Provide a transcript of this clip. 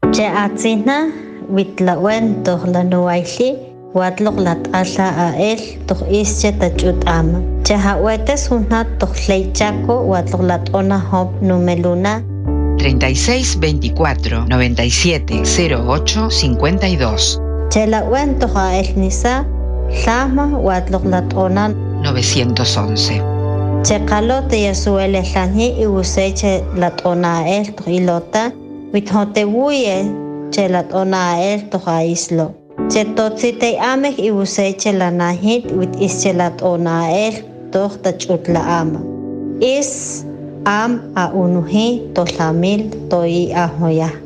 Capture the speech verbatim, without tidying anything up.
Che atzina witlawen toh lanuaili watlok lat'ala a él toh ische tachut ama. Che hawetes hunat toh leichaco watlok lat'ona hop numeluna. treinta y seis veinticuatro noventa y siete cero ocho cincuenta y dos. Che lawen toh a él nisa llama watlok lat'ona novecientos once. Che kalote yasuele llani y useche lat'ona a él toh ilota withotebuye che lat'ona a él toh a islo. Che totzite amek y useche la nahit wit ische lat'ona a él toh tachut la ama. Is am a unuhi to lamil to i ahoya.